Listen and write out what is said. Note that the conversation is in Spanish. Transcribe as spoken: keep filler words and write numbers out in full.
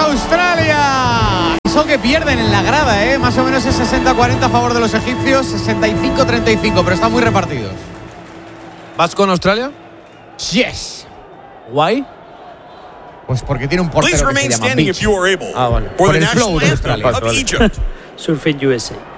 Australia. Eso que pierden en la grada, ¿eh? Más o menos es sesenta cuarenta a favor de los egipcios, sesenta y cinco treinta y cinco, pero están muy repartidos. ¿Vas con Australia? Yes. ¿Guay? Pues porque tiene un portero que se llama Beach. Ah, vale. Por el flow de Australia. Surfing U S A.